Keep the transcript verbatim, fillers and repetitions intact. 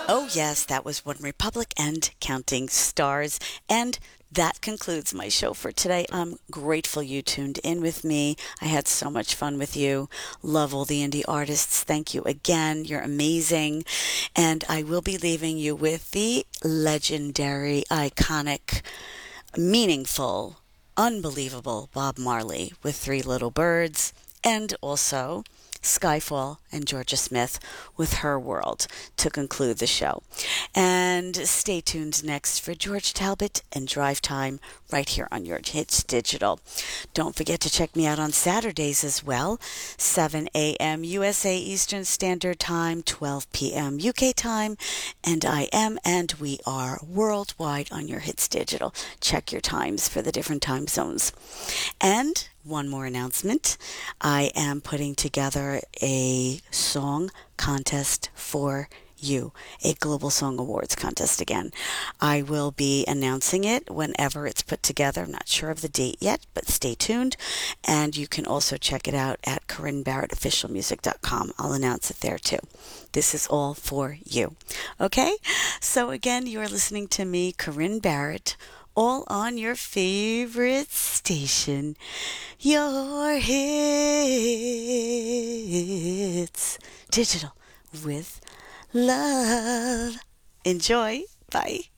Oh, yes, that was One Republic and Counting Stars. And that concludes my show for today. I'm grateful you tuned in with me. I had so much fun with you. Love all the indie artists. Thank you again. You're amazing. And I will be leaving you with the legendary, iconic, meaningful, unbelievable Bob Marley with Three Little Birds, and also Skyfall and Georgia Smith with Her World to conclude the show. And stay tuned next for George Talbot and Drive Time right here on your Hits Digital. Don't forget to check me out on Saturdays as well, seven a.m. U S A Eastern Standard Time, twelve p.m. U K time, and I am and we are worldwide on your Hits Digital. Check your times for the different time zones. And one more announcement. I am putting together a song contest for you, a Global Song Awards contest again. I will be announcing it whenever it's put together. I'm not sure of the date yet, but stay tuned. And you can also check it out at corinne barrett official music dot com. I'll announce it there too. This is all for you. Okay? So again, you are listening to me, Corinne Barrett, all on your favorite station, your Hits Digital with love. Enjoy. Bye.